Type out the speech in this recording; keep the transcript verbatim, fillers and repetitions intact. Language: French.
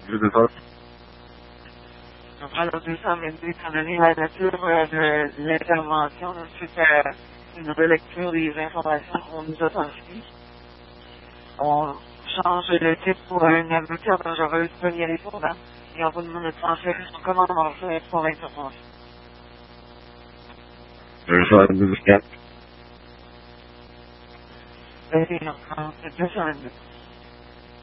Je dépasse. Alors, deux cent vingt-deux, étant donné la nature euh, de l'intervention, suite à une relecture des informations qu'on nous a transmises, on change le titre pour une aventure dangereuse première répondant et on vous demande de transférer son commandement fait pour l'intervention. deux cent vingt-deux, quatre. vingt et un heures trente, deux cent vingt-deux.